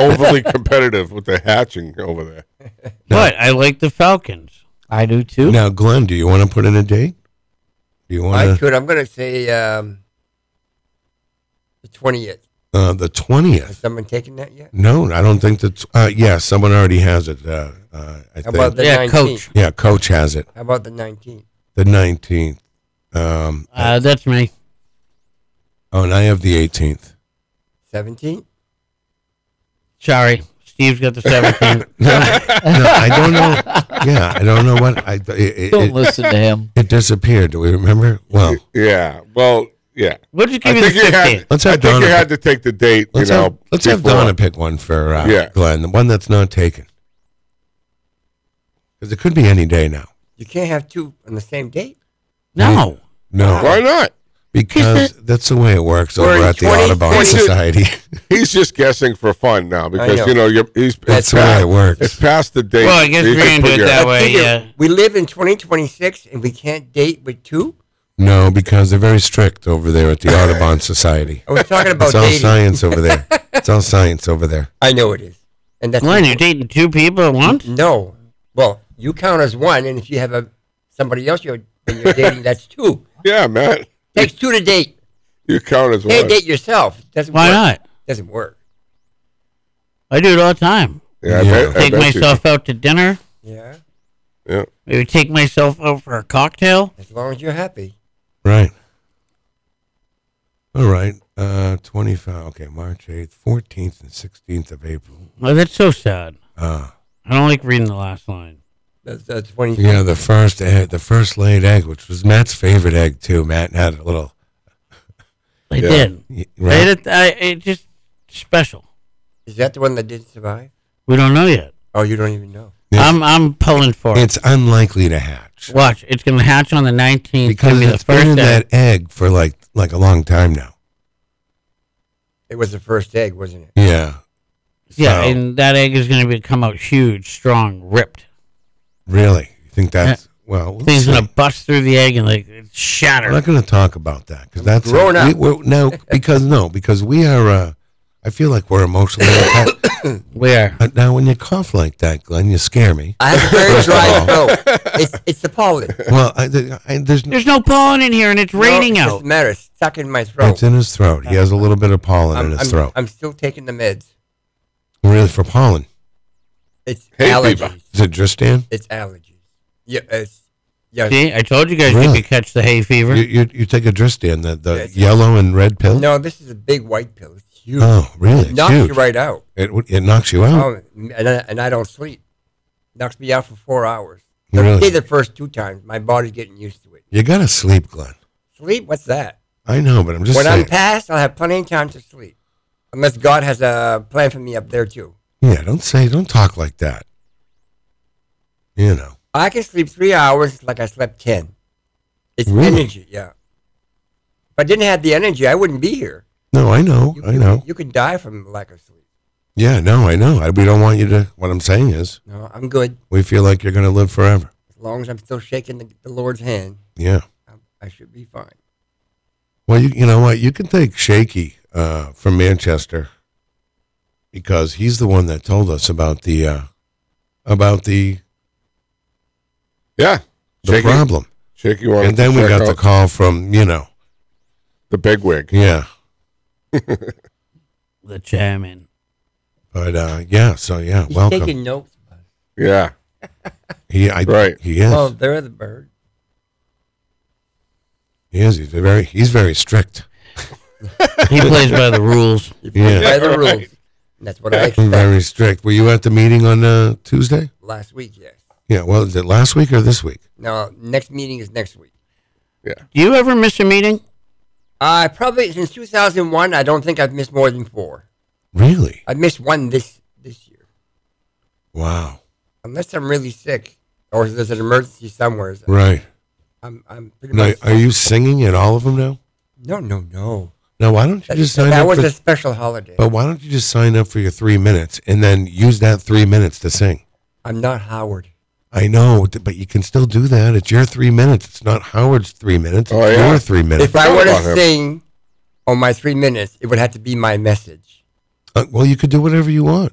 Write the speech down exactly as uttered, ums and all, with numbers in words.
overly competitive with the hatching over there. But I like the Falcons. I do too. Now, Glenn, do you want to put in a date? Do you I want to? could. I'm going to say um, the twentieth. Uh, the Has twentieth. someone taken that yet? No, I don't think that. Uh, yeah, someone already has it. Uh, uh, I How think. about the Yeah, nineteenth? Coach. Yeah, Coach has it. How about the nineteenth? The nineteenth. Um, Uh, that's me. oh, and I have the eighteenth. seventeenth? Sorry. Steve's got the seventeenth. No, I don't know. Yeah, I don't know what. I, it, it, Don't it, listen to him. it disappeared. Do we remember? Well, Yeah. Well, yeah. We'll just I give you the think you had. fifteenth. Let's I have think you Donna. had to take the date. You let's know. have, let's have before. Donna pick one for uh, Yeah. Glenn, the one that's not taken. Because it could be any day now. You can't have two on the same date? No. No, Why not? because that's the way it works We're over in at the twenty Audubon twenty Society. He's just guessing for fun now because know. you know you're, he's That's it's the way past, it works. It's past the date. Well, I guess You we're can gonna do put it your- that way. Figure, yeah. We live in twenty twenty-six and we can't date with two? No, because they're very strict over there at the Audubon Society. I was talking about It's all dating. science over there. It's all science over there. I know it is. And that's Glenn, you're dating two people at once? No. Well, you count as one, and if you have a somebody else you're, when you're dating, that's two. Yeah, man. Takes two to date. You count as Can't one. date yourself. Doesn't Why work. not? Doesn't work. I do it all the time. Yeah, I Yeah. bet, I Take bet you- myself out to dinner. Yeah. Yeah. Maybe take myself out for a cocktail. As long as you're happy. Right. All right. Uh, twenty-five. Okay, March eighth, fourteenth, and sixteenth of April. Oh, that's so sad. Uh, I don't like reading the last line. That's, that's twenty. yeah, the first egg, the first laid egg, which was Matt's favorite egg too. Matt had a little. I Yeah. did. y- I Right? did. I, it just special. Is that the one that didn't survive? We don't know yet. Oh, you don't even know. It's, I'm I'm pulling for it. it's unlikely to hatch Watch, it's gonna hatch on the nineteenth. It's because gonna be the it's been in first egg. that egg for like like a long time now. It was the first egg, wasn't it? Yeah. Yeah, So, and that egg is gonna be come out huge, strong, ripped. really, you think that's well? let's Thing's see. gonna bust through the egg and like shatter. I'm not going to talk about that because that's Grown up. we, we're, no, because no, because we are. Uh, I feel like we're emotionally attached. Where? Uh, now, when you cough like that, Glenn, you scare me. I have a very dry throat. It's, it's the pollen. Well, I, I, there's no, There's no pollen in here, and it's raining no, it out. doesn't matter. It's stuck in my throat. it's in his throat. He has a little bit of pollen I'm, in his I'm, throat. I'm still taking the meds. Really, for pollen? It's Hay allergies. fever. Is it Dristan? It's allergies. Yeah, it's yeah. See, I told you guys Really? you could catch the hay fever. You, you, you take a Dristan, the, the Yes. yellow and red pill? No, this is a big white pill. It's huge. Oh, really? It It's knocks huge. you right out. It, it knocks you out? Oh, and I, and I don't sleep. Knocks me out for four hours. Let Really? me say the first two times. My body's getting used to it. You got to sleep, Glenn. Sleep? What's that? I know, but I'm just when saying. I'm past, I'll have plenty of time to sleep. Unless God has a plan for me up there, too. Yeah, don't say, don't talk like that. You know. I can sleep three hours like I slept ten. It's Really? energy, yeah. If I didn't have the energy, I wouldn't be here. No, I know. You I could, know. You could die from lack of sleep. Yeah, no, I know. I, we don't want you to. What I'm saying is, No, I'm good. we feel like you're going to live forever. As long as I'm still shaking the, the Lord's hand, Yeah. I'm, I should be fine. Well, you, you know what? You can take Shaky uh, from Manchester because he's the one that told us about the uh, about the Yeah. the Shaky- problem, Shaky wanted and then to we check got the out call from you know, the bigwig. yeah. The chairman. But uh, yeah, so yeah, He's welcome. taking notes. Bud. Yeah. He, I, Right. He is. Well, they're the bird. he is. He's very. He's very strict. He plays by the rules. You play Yeah. by the Right. rules. And that's what I expect. Very strict. Were you at the meeting on uh, Tuesday? Last week, yes. Yeah. Well, is it last week or this week? Now, next meeting is next week. Do you ever miss a meeting? I probably since two thousand one. I don't think I've missed more than four. Really? I missed one this this year, Wow. unless I'm really sick or there's an emergency somewhere. Right. I'm I'm pretty Now, much. are you singing at all of them now? No, no, no. Now, why don't you That, just sign that up was for? a special holiday. But why don't you just sign up for your three minutes and then use that three minutes to sing? I'm not Howard. I know, but you can still do that. It's your three minutes. It's not Howard's three minutes. It's Oh, yeah. your three minutes. If I were about to him. sing on my three minutes, it would have to be my message. Uh, well, you could do whatever you want.